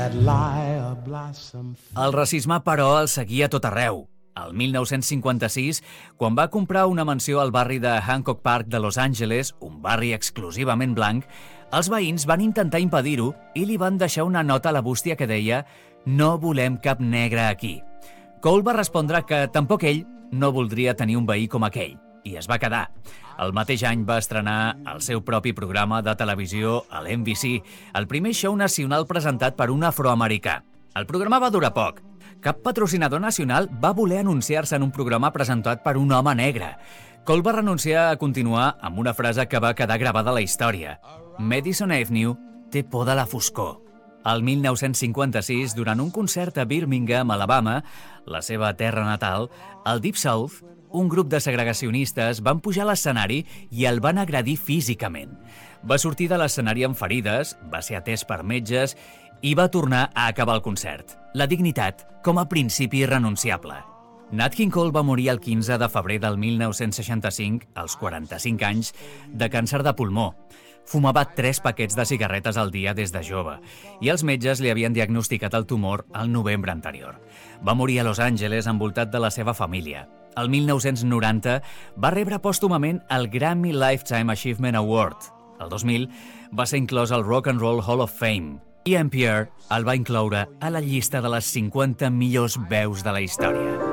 El racisme, però, el seguia a tot arreu. El 1956, quan va comprar una mansió al barri de Hancock Park de Los Angeles, un barri exclusivament blanc, els veïns van intentar impedir-ho i li van deixar una nota a la bústia que deia «No volem cap negre aquí». Cole va respondre que tampoc ell no voldria tenir un veí com aquell, i es va quedar. El mateix any va estrenar el seu propi programa de televisió a l'NBC, el primer show nacional presentat per un afroamericà. El programa va durar poc. Cap patrocinador nacional va voler anunciar-se en un programa presentat per un home negre. Cole va renunciar a continuar amb una frase que va quedar gravada a la història. Madison Avenue té por de la foscor. El 1956, durant un concert a Birmingham, Alabama, la seva terra natal, al Deep South, un grup de segregacionistes van pujar a l'escenari i el van agredir físicament. Va sortir de l'escenari amb ferides, va ser atès per metges i va tornar a acabar el concert. La dignitat com a principi irrenunciable. Nat King Cole va morir el 15 de febrer del 1965, als 45 anys, de càncer de pulmó. Fumava 3 paquets de cigarretes al dia des de jove i els metges li havien diagnosticat el tumor al novembre anterior. Va morir a Los Angeles envoltat de la seva família. El 1990 va rebre pòstumament el Grammy Lifetime Achievement Award. El 2000 va ser inclòs al Rock and Roll Hall of Fame i NPR el va incloure a la llista de les 50 millors veus de la història.